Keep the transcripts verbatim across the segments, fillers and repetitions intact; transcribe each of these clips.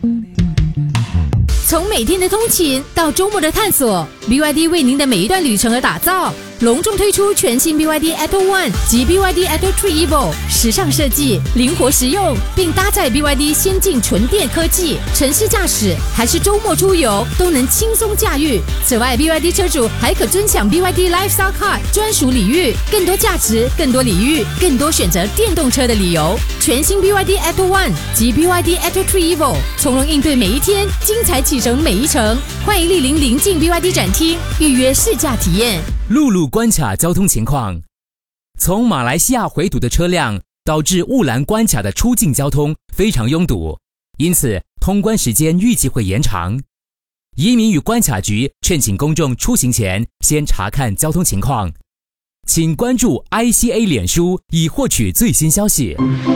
从每天的通勤到周末的探索 ，B Y D 为您的每一段旅程而打造。隆重推出全新 B Y D Atto One 及 B Y D Atto Three Evo， 时尚设计，灵活实用，并搭载 B Y D 先进纯电科技，城市驾驶还是周末出游都能轻松驾驭。此外 ，B Y D 车主还可尊享 B Y D Lifestyle Card 专属礼遇，更多价值，更多礼遇，更多选择电动车的理由。全新 B Y D Atto One 及 B Y D Atto Three Evo， 从容应对每一天，精彩启程每一程。欢迎莅临临近 B Y D 展厅预约试驾体验。 陆路关卡交通情况：从马来西亚回堵的车辆导致雾兰关卡的出境交通非常拥堵，因此通关时间预计会延长。移民与关卡局劝请公众出行前先查看交通情况，请关注 I C A 脸书以获取最新消息。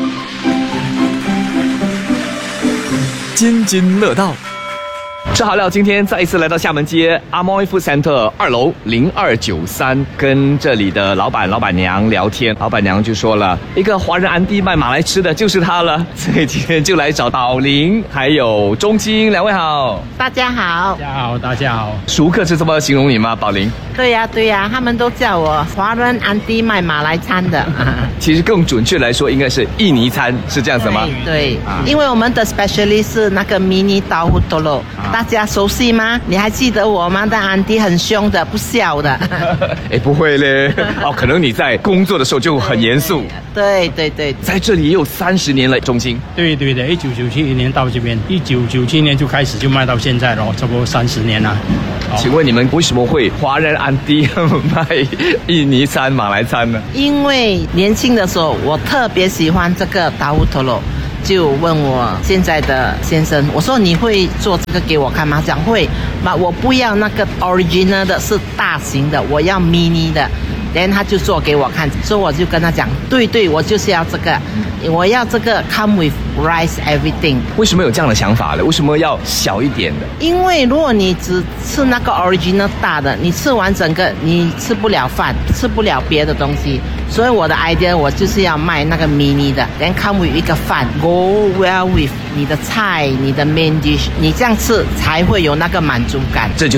津津乐道。吃好料，今天再一次来到厦门街阿莫伊 Food Center 二楼零二九三，跟这里的老板、老板娘聊天。老板娘就说了，一个华人安迪卖马来吃的就是他了，所以今天就来找宝林还有钟金，两位好。 大家好， 大家好，大家好。 熟客是这么形容你吗，宝林？ 对呀、啊、对呀、啊，他们都叫我华人安迪卖马来餐的。 其实更准确来说，应该是印尼餐，是这样子吗？ 对，对啊、因为我们的 specialist 是那个 mini 豆腐多肉。大家熟悉吗？你还记得我吗？但安迪很凶的，不笑的。 哎，不会嘞。哦，可能你在工作的时候就很严肃。 对对对， 在这里也有三十年了，钟金。 对对的，一九九七年到这边，一九九七年就开始就卖到现在了，差不多三十年了。 请问你们为什么会华人安迪卖印尼餐、马来餐呢？ 因为年轻的时候，我特别喜欢这个豆腐多肉。就问我现在的先生，我说你会做这个给我看吗？讲会，那我不要那个 original 的，是大型的，我要 mini 的。然后他就做给我看，所以我就跟他讲，对对，我就是要这个，我要这个 come with rice everything。 为什么有这样的想法呢？为什么要小一点的？ 因为如果你只吃那个 original 大的，你吃完整个，你吃不了饭，吃不了别的东西。所以我的 idea 我就是要卖那个 mini 的，然后 come with 一个饭 ，go well with 你的菜、你的 main dish， 你这样吃才会有那个满足感。 这就